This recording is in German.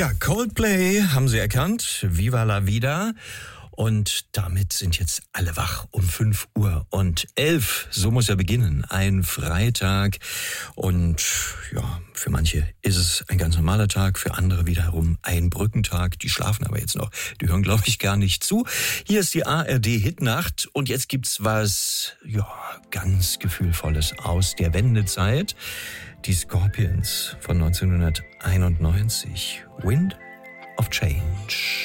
Ja, Coldplay haben Sie erkannt. Viva la Vida. Und damit sind jetzt alle wach um 5:11 Uhr. So muss er beginnen. Ein Freitag. Und ja, für manche ist es ein ganz normaler Tag, für andere wiederum ein Brückentag. Die schlafen aber jetzt noch. Die hören, glaube ich, gar nicht zu. Hier ist die ARD-Hitnacht. Und jetzt gibt's was, ja, ganz Gefühlvolles aus der Wendezeit. Die Scorpions von 1991. Wind of Change.